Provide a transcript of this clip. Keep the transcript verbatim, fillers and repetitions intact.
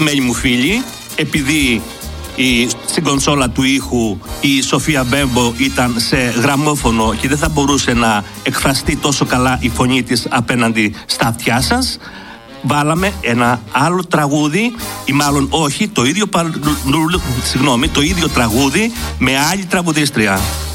αγαπημένοι μου φίλοι, επειδή η, στην κονσόλα του ήχου η Σοφία Μπέμπο ήταν σε γραμμόφωνο και δεν θα μπορούσε να εκφραστεί τόσο καλά η φωνή της απέναντι στα αυτιά σας, βάλαμε ένα άλλο τραγούδι, ή μάλλον όχι, το ίδιο, παρ... συγγνώμη, το ίδιο τραγούδι με άλλη τραγουδίστρια.